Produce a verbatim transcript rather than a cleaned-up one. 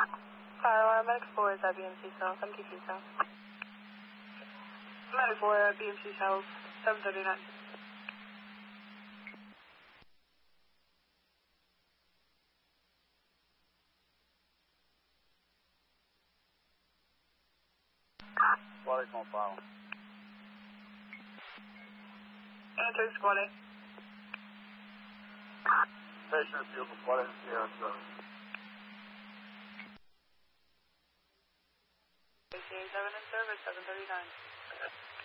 Fire Medic four is at B M C cell, seven T C cell. Medic four at B M C cells, seven thirty-nine. Squad on file. Answer squad. Patient field for squad Sierra seven. seven in service, seven thirty-nine.